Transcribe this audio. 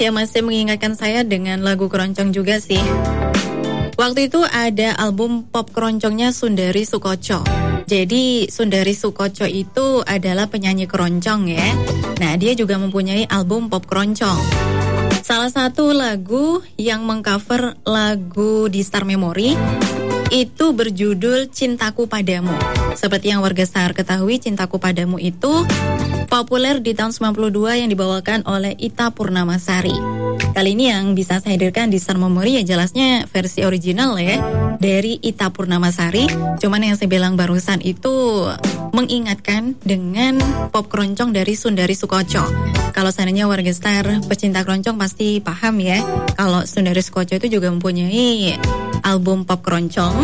Ya masih mengingatkan saya dengan lagu keroncong juga sih. Waktu itu ada album pop keroncongnya Sundari Soekotjo. Jadi Sundari Soekotjo itu adalah penyanyi keroncong ya. Nah dia juga mempunyai album pop keroncong. Salah satu lagu yang mengcover lagu di Star Memory itu berjudul Cintaku Padamu. Seperti yang warga Star ketahui, Cintaku Padamu itu populer di tahun 92 yang dibawakan oleh Ita Purnamasari. Kali ini yang bisa saya hadirkan di Star Memory ya jelasnya versi original ya dari Ita Purnamasari. Cuman yang saya bilang barusan itu mengingatkan dengan pop keroncong dari Sundari Soekotjo. Kalau seandainya warga Star pecinta keroncong pasti paham ya. Kalau Sundari Soekotjo itu juga mempunyai album pop keroncong